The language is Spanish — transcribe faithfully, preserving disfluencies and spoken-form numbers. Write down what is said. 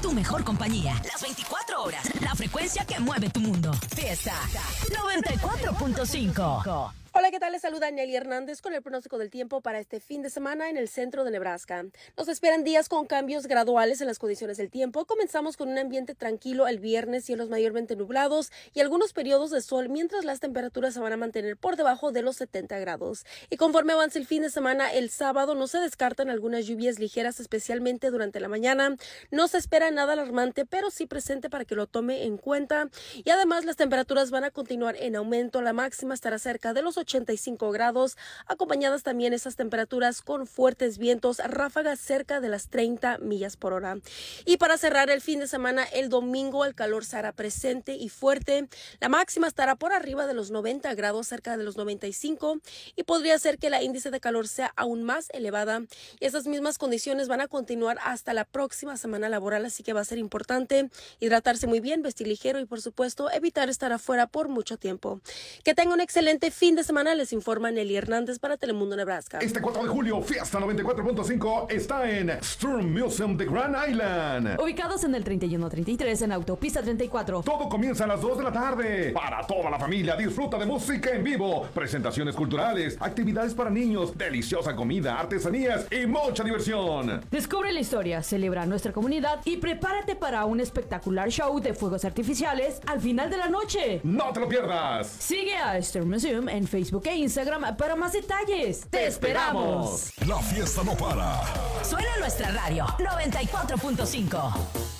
tu mejor compañía. Las veinticuatro horas. La frecuencia que mueve tu mundo. Fiesta noventa y cuatro punto cinco. Hola, ¿qué tal? Les saluda Nelly Hernández con el pronóstico del tiempo para este fin de semana en el centro de Nebraska. Nos esperan días con cambios graduales en las condiciones del tiempo. Comenzamos con un ambiente tranquilo el viernes, cielos mayormente nublados y algunos periodos de sol, mientras las temperaturas se van a mantener por debajo de los setenta grados. Y conforme avance el fin de semana, el sábado no se descartan algunas lluvias ligeras, especialmente durante la mañana. No se espera nada alarmante, pero sí presente para que lo tome en cuenta. Y además las temperaturas van a continuar en aumento. La máxima estará cerca de los ochenta y cinco grados, acompañadas también esas temperaturas con fuertes vientos, ráfagas cerca de las treinta millas por hora. Y para cerrar el fin de semana, el domingo el calor será presente y fuerte. La máxima estará por arriba de los noventa grados, cerca de los noventa y cinco, y podría ser que la índice de calor sea aún más elevada. Y esas mismas condiciones van a continuar hasta la próxima semana laboral, así que va a ser importante hidratarse muy bien, vestir ligero y por supuesto evitar estar afuera por mucho tiempo. Que tenga un excelente fin de semana. Les informa Nelly Hernández para Telemundo Nebraska. Este cuatro de julio, Fiesta noventa y cuatro punto cinco está en Sturm Museum de Grand Island. Ubicados en el treinta y uno treinta y tres en Autopista treinta y cuatro. Todo comienza a las dos de la tarde. Para toda la familia, disfruta de música en vivo, presentaciones culturales, actividades para niños, deliciosa comida, artesanías y mucha diversión. Descubre la historia, celebra nuestra comunidad y prepárate para un espectacular show de fuegos artificiales al final de la noche. No te lo pierdas. Sigue a Sturm Museum en Facebook e Instagram para más detalles. ¡Te esperamos! La fiesta no para. Suena nuestra radio noventa y cuatro punto cinco.